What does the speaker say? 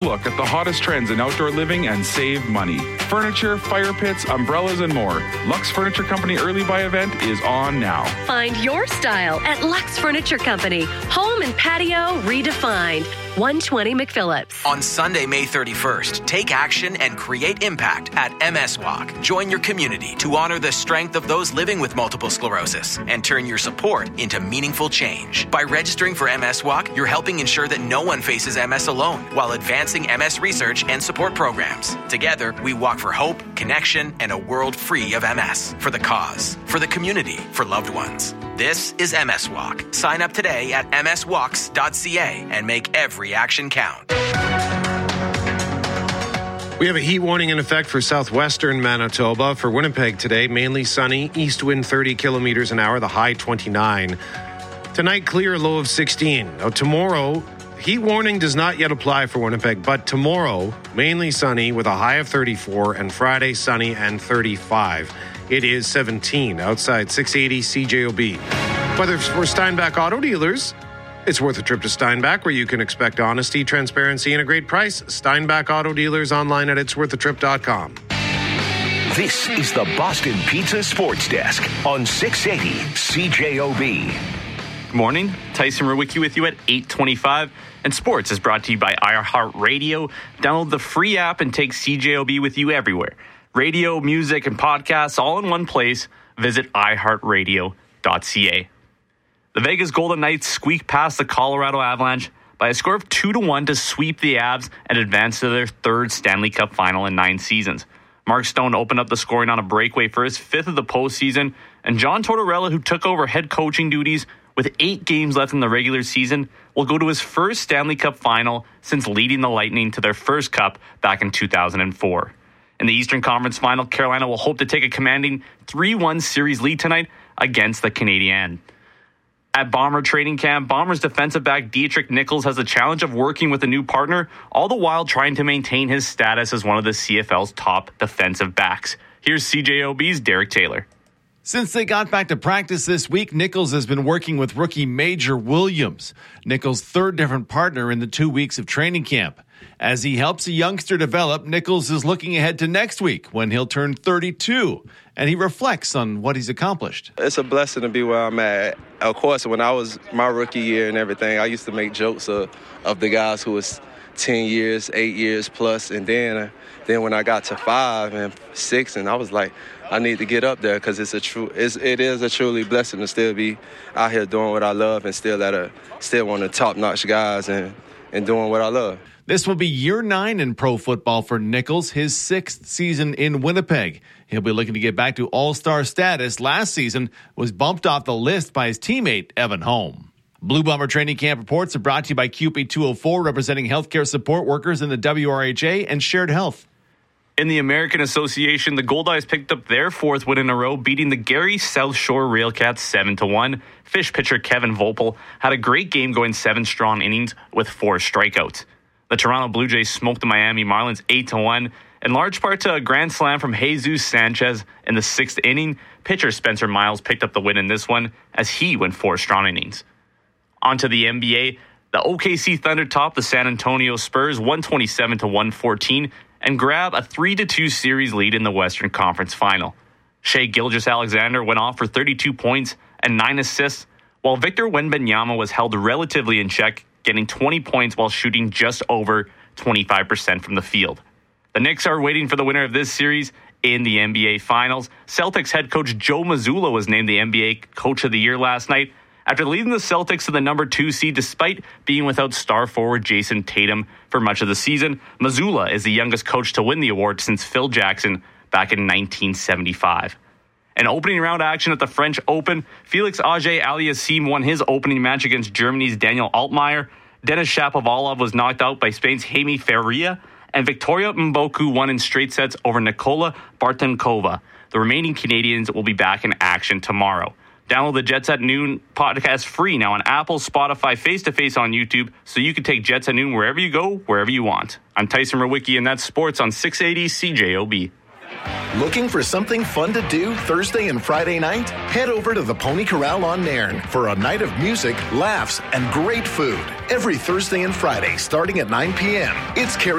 look at the hottest trends in outdoor living and save money. Furniture, fire pits, umbrellas, and more. Lux Furniture Company Early Buy event is on now. Find your style at Lux Furniture Company. Home and patio redefined. 120 McPhillips. On Sunday, May 31st, take action and create impact at MS Walk. Join your community to honor the strength of those living with multiple sclerosis and turn your support into meaningful change. By registering for MS Walk, you're helping ensure that no one faces MS alone while advancing MS research and support programs. Together, we walk for hope, connection, and a world free of MS. For the cause, for the community, for loved ones. This is MS Walk. Sign up today at mswalks.ca and make every action count. We have a heat warning in effect for southwestern Manitoba. For Winnipeg today, mainly sunny, east wind 30 kilometers an hour, the high 29. Tonight, clear, low of 16. Now, tomorrow, heat warning does not yet apply for Winnipeg, but tomorrow, mainly sunny with a high of 34, and Friday, sunny and 35. It is 17 outside 680 CJOB. Whether for Steinbach Auto Dealers, it's worth a trip to Steinbach, where you can expect honesty, transparency, and a great price. Steinbach Auto Dealers online at itsworthatrip.com. This is the Boston Pizza Sports Desk on 680 CJOB. Good morning. Tyson Rewicki with you at 8:25. And sports is brought to you by iHeartRadio. Download the free app and take CJOB with you everywhere. Radio, music, and podcasts all in one place. Visit iHeartRadio.ca. The Vegas Golden Knights squeaked past the Colorado Avalanche by a score of 2-1 to sweep the Avs and advance to their third Stanley Cup final in 9 seasons. Mark Stone opened up the scoring on a breakaway for his 5th of the postseason, and John Tortorella, who took over head coaching duties with 8 games left in the regular season, will go to his first Stanley Cup final since leading the Lightning to their first cup back in 2004. In the Eastern Conference Final, Carolina will hope to take a commanding 3-1 series lead tonight against the Canadiens. At Bomber training camp, Bombers defensive back Dietrich Nichols has the challenge of working with a new partner, all the while trying to maintain his status as one of the CFL's top defensive backs. Here's CJOB's Derek Taylor. Since they got back to practice this week, Nichols has been working with rookie Major Williams, Nichols' third different partner in the 2 weeks of training camp. As he helps a youngster develop, Nichols is looking ahead to next week when he'll turn 32, and he reflects on what he's accomplished. It's a blessing to be where I'm at. Of course, when I was my rookie year and everything, I used to make jokes of the guys who was 10 years, 8 years plus, and then when I got to 5 and 6, and I was like, I need to get up there because it is a truly blessing to still be out here doing what I love and still one of the top-notch guys and doing what I love. This will be year 9 in pro football for Nichols, his 6th season in Winnipeg. He'll be looking to get back to all-star status. Last season was bumped off the list by his teammate, Evan Holm. Blue Bomber Training Camp reports are brought to you by QP 204, representing healthcare support workers in the WRHA and Shared Health. In the American Association, the Goldeyes picked up their 4th win in a row, beating the Gary South Shore Railcats 7-1. Fish pitcher Kevin Volpel had a great game, going 7 strong innings with 4 strikeouts. The Toronto Blue Jays smoked the Miami Marlins 8-1, in large part to a grand slam from Jesus Sanchez in the 6th inning. Pitcher Spencer Miles picked up the win in this one as he went 4 strong innings. On to the NBA, the OKC Thunder topped the San Antonio Spurs 127-114 and grab a 3-2 series lead in the Western Conference Final. Shai Gilgeous-Alexander went off for 32 points and 9 assists, while Victor Wembanyama was held relatively in check, getting 20 points while shooting just over 25% from the field. The Knicks are waiting for the winner of this series in the NBA Finals. Celtics head coach Joe Mazzulla was named the NBA Coach of the Year last night after leading the Celtics to the number 2 seed despite being without star forward Jason Tatum for much of the season. Mazzulla is the youngest coach to win the award since Phil Jackson back in 1975. In opening round action at the French Open, Felix Auger-Aliassime won his opening match against Germany's Daniel Altmaier. Denis Shapovalov was knocked out by Spain's Jaime Faria, and Victoria Mboku won in straight sets over Nikola Bartenkova. The remaining Canadians will be back in action tomorrow. Download the Jets at Noon podcast free now on Apple, Spotify, Face-to-Face on YouTube, so you can take Jets at Noon wherever you go, wherever you want. I'm Tyson Rewicki, and that's sports on 680 CJOB. Looking for something fun to do Thursday and Friday night? Head over to the Pony Corral on Nairn for a night of music, laughs, and great food. Every Thursday and Friday starting at 9 p.m. It's